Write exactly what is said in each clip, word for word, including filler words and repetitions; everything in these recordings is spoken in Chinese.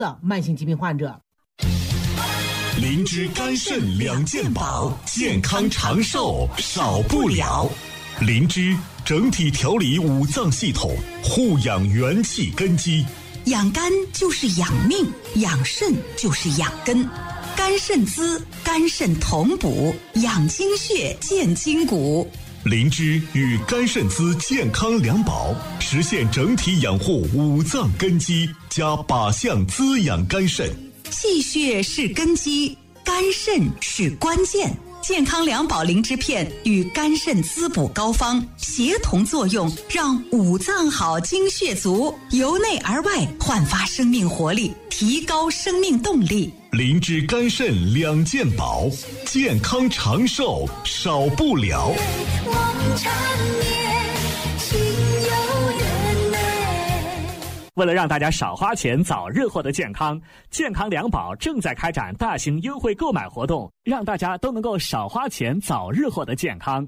的慢性疾病患者。 灵芝肝肾两件宝，健康长寿少不了。灵芝整体调理五脏系统，护养元气根基。 养肝就是养命，养肾就是养根。肝肾滋，肝肾同补，养精血，健筋骨。 灵芝与肝肾滋健康两宝，实现整体养护五脏根基，加靶向滋养肝肾。 气血是根基，肝肾是关键。健康两宝灵芝片与肝肾滋补膏方协同作用，让五脏好、精血足，由内而外焕发生命活力，提高生命动力。 灵芝肝肾两件宝，健康长寿少不了。 我们缠绵心有缘呢。 为了让大家少花钱，早日获得健康，健康两宝正在开展大型优惠购买活动，让大家都能够少花钱，早日获得健康。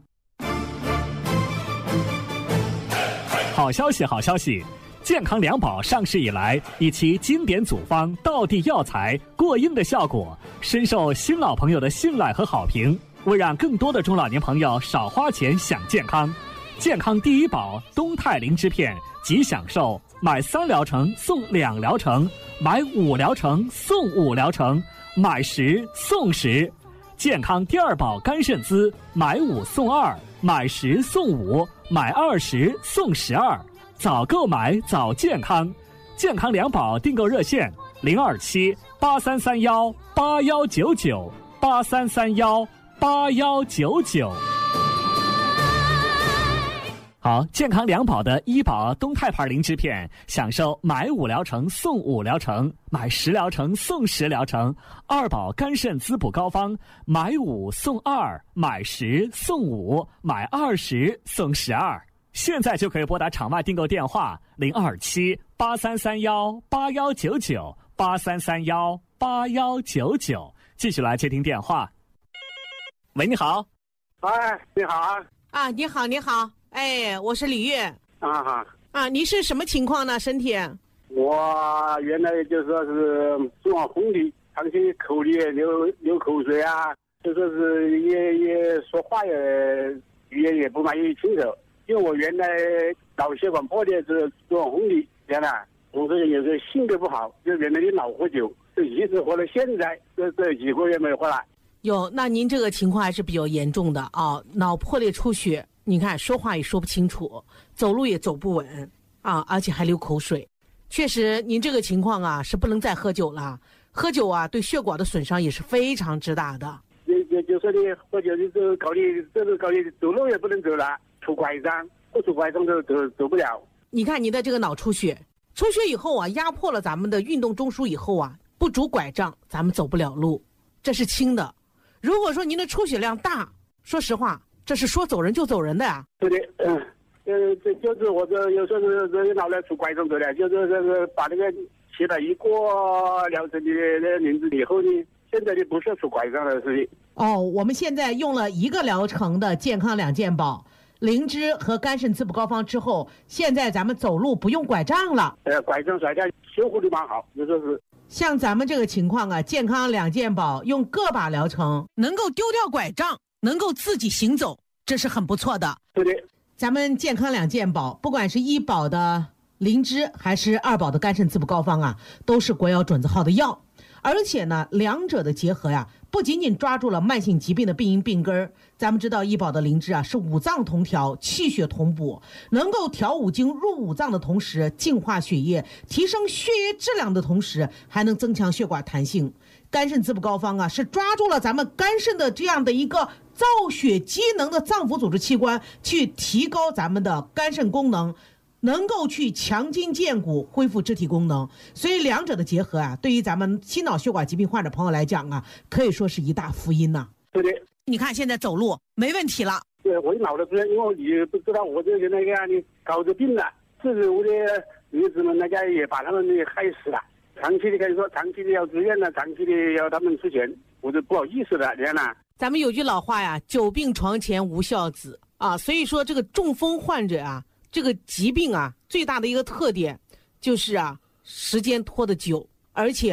好消息，好消息！健康两宝上市以来，以其经典组方、道地药材、过硬的效果，深受新老朋友的信赖和好评。为让更多的中老年朋友少花钱享健康，健康第一宝东泰灵芝片即享受买三疗程送两疗程，买五疗程送五疗程，买十送十。健康第二宝肝肾滋，买五送二，买十送五，买二十送十二。早购买早健康，健康两宝订购热线零二七八三三幺八幺九九八三三幺八幺九九。好，健康两宝的医保东泰牌灵芝片，享受买五疗程送五疗程，买十疗程送十疗程；二宝肝肾滋补膏方，买五送二，买十送五，买二十送十二。现在就可以拨打场外订购电话零二七八三三幺八幺九九八三三幺八幺九九。继续来接听电话。喂，你好。 哎，你好啊。 啊，你好，你好。哎，我是李月。 啊哈。 啊，你是什么情况呢？身体？ 我原来就说是中完风力，长期口里流流口水啊，就说是也也说话也语言也不满意清楚。因为我原来脑血管破裂是中完风力，原来同时有时候性格不好，就原来的脑喝酒，就一直活到现在，这这几个月没有回来。 有，那您这个情况还是比较严重的啊，脑破裂出血，你看说话也说不清楚，走路也走不稳啊，而且还流口水。确实，您这个情况啊是不能再喝酒了，喝酒啊对血管的损伤也是非常之大的。 就就就说你喝酒的时候搞你，这个搞你走路也不能走了，拄拐杖，不拄拐杖都走走不了。 你看你的这个脑出血，出血以后啊，压迫了咱们的运动中枢以后啊，不拄拐杖咱们走不了路，这是轻的。如果说您的出血量大，说实话，这是说走人就走人的呀。 对的，嗯，呃，这就是我这有时候是这脑袋拄拐杖走的，就是这个把那个写了一个疗程的那名字以后呢，现在的不是拄拐杖的事情。 哦，我们现在用了一个疗程的健康两件宝。灵芝和肝肾滋补膏方之后，现在咱们走路不用拐杖了。 呃，拐杖甩掉，修复的蛮好，就说是。 像咱们这个情况啊，健康两件宝用个把疗程，能够丢掉拐杖，能够自己行走，这是很不错的。 对的。 咱们健康两件宝，不管是一宝的灵芝还是二宝的肝肾滋补膏方啊，都是国药准字号的药。而且呢，两者的结合呀，不仅仅抓住了慢性疾病的病因病根。咱们知道医保的灵芝啊，是五脏同调、气血同补，能够调五经入五脏的同时，净化血液，提升血液质量的同时，还能增强血管弹性。肝肾滋补膏方啊，是抓住了咱们肝肾的这样的一个造血机能的脏腑组织器官，去提高咱们的肝肾功能，能够去强筋健骨，恢复肢体功能。所以两者的结合啊，对于咱们心脑血管疾病患者朋友来讲啊，可以说是一大福音呐、啊。 对的。 你看现在走路没问题了。 对，我脑子因为你不知道我这个那个你搞着病了，自己我的儿子们那家也把他们给害死了。长期的可以说，长期的要住院了，长期的要他们出钱，我就不好意思了，你看呐。 咱们有句老话呀，久病床前无孝子啊，所以说这个中风患者啊，这个疾病啊，最大的一个特点就是啊，时间拖得久， 而且